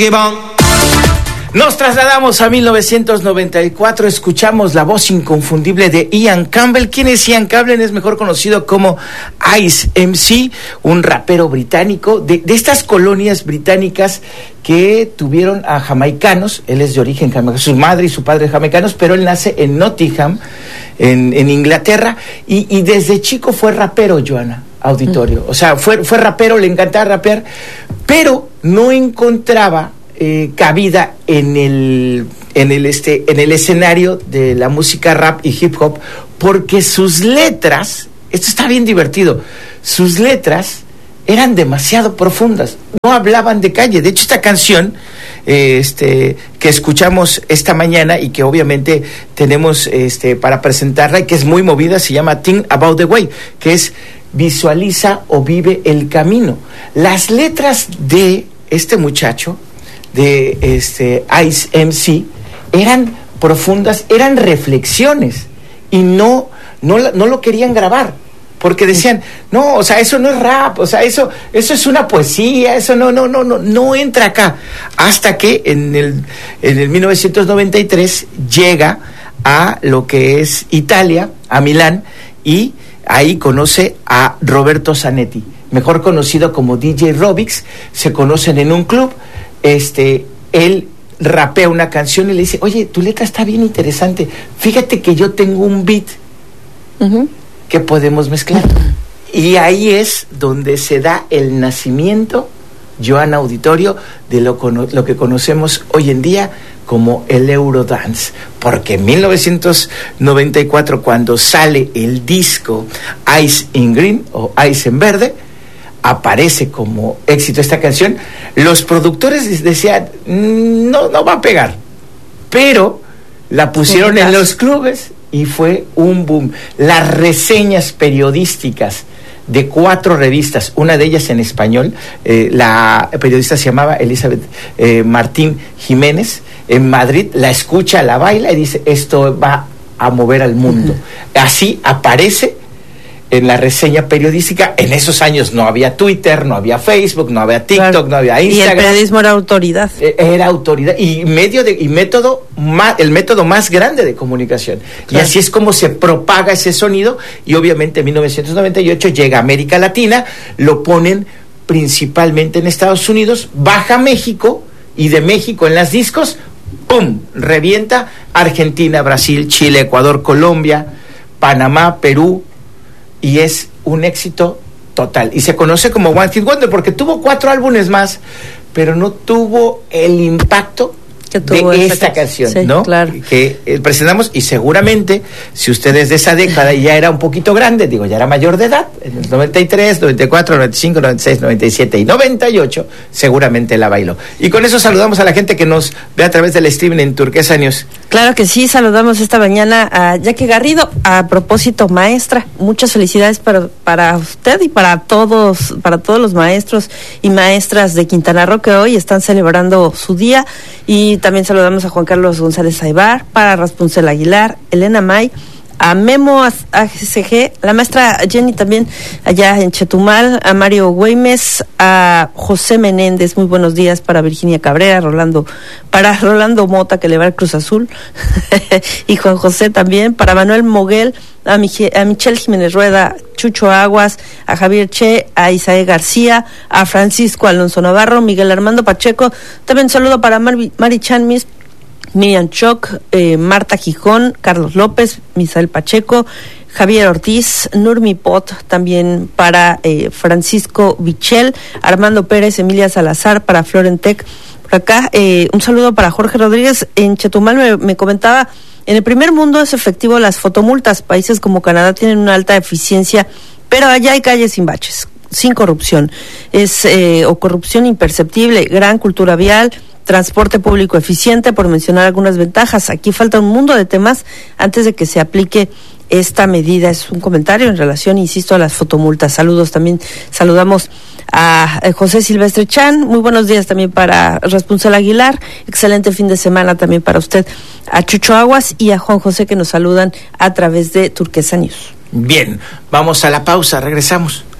Nos trasladamos a 1994, escuchamos la voz inconfundible de Ian Campbell. ¿Quién es Ian Campbell? Es mejor conocido como Ice MC, un rapero británico de estas colonias británicas que tuvieron a jamaicanos. Él es de origen jamaicano, su madre y su padre jamaicanos, pero él nace en Nottingham, en Inglaterra, y desde chico fue rapero, Joana Auditorio. O sea, fue rapero, le encantaba rapear, pero no encontraba cabida en el escenario de la música rap y hip hop, porque sus letras, esto está bien divertido, sus letras eran demasiado profundas, no hablaban de calle. De hecho, esta canción que escuchamos esta mañana y que obviamente tenemos para presentarla y que es muy movida, se llama Think About the Way, que es visualiza o vive el camino. Las letras de este muchacho, de Ice MC, eran profundas, eran reflexiones, y no lo querían grabar porque decían, no, o sea, eso no es rap, o sea, eso es una poesía, eso no entra acá. Hasta que en el 1993 llega a lo que es Italia, a Milán, y ahí conoce a Roberto Zanetti, mejor conocido como DJ Robix. Se conocen en un club. Él rapea una canción y le dice, oye, tu letra está bien interesante, fíjate que yo tengo un beat que podemos mezclar. Y ahí es donde se da el nacimiento, Joana Auditorio, de lo que conocemos hoy en día como el Eurodance, porque en 1994, cuando sale el disco Ice in Green o Ice en Verde, aparece como éxito esta canción. Los productores decían, no va a pegar, pero la pusieron en los clubes y fue un boom. Las reseñas periodísticas de 4 revistas, una de ellas en español, la periodista se llamaba Elizabeth Martín Jiménez, en Madrid, la escucha, la baila y dice, esto va a mover al mundo. Así aparece en la reseña periodística. En esos años no había Twitter, no había Facebook, no había TikTok, claro, no había Instagram. Y el periodismo era autoridad. Era autoridad y método el método más grande de comunicación. Claro. Y así es como se propaga ese sonido, y obviamente en 1998 llega a América Latina, lo ponen principalmente en Estados Unidos, baja a México, y de México en las discos, ¡pum!, revienta Argentina, Brasil, Chile, Ecuador, Colombia, Panamá, Perú, y es un éxito total. Y se conoce como One Hit Wonder porque tuvo 4 álbumes más, pero no tuvo el impacto de esta canción, sí, ¿no? Claro. Que presentamos, y seguramente, si usted es de esa década y ya era un poquito grande, ya era mayor de edad, en el 93, 94, 95, 96, 97 y 98, seguramente la bailó. Y con eso saludamos a la gente que nos ve a través del streaming en Turquesa News. Claro que sí, saludamos esta mañana a Jackie Garrido. A propósito, maestra, muchas felicidades para usted y para todos los maestros y maestras de Quintana Roo que hoy están celebrando su día. Y también saludamos a Juan Carlos González Aybar, para Raspuncel Aguilar, Elena May, a Memo AGCG, la maestra Jenny también allá en Chetumal, a Mario Güemes, a José Menéndez, muy buenos días, para Virginia Cabrera, para Rolando Mota, que le va al Cruz Azul, y Juan José también, para Manuel Moguel, a Michelle Jiménez Rueda, Chucho Aguas, a Javier Che, a Isaí García, a Francisco Alonso Navarro, Miguel Armando Pacheco, también saludo para Mari Chanmis, Miriam Choc, Marta Gijón, Carlos López, Misael Pacheco, Javier Ortiz, Nurmi Pot, también para Francisco Bichel, Armando Pérez, Emilia Salazar, para Florentec. Por acá, un saludo para Jorge Rodríguez. En Chetumal me comentaba, en el primer mundo es efectivo las fotomultas. Países como Canadá tienen una alta eficiencia, pero allá hay calles sin baches, sin corrupción. O corrupción imperceptible, gran cultura vial, transporte público eficiente, por mencionar algunas ventajas. Aquí falta un mundo de temas antes de que se aplique esta medida. Es un comentario en relación, insisto, a las fotomultas. Saludamos a José Silvestre Chan, muy buenos días también para Raspuncel Aguilar, excelente fin de semana también para usted, a Chucho Aguas y a Juan José, que nos saludan a través de Turquesa News. Bien, vamos a la pausa, regresamos.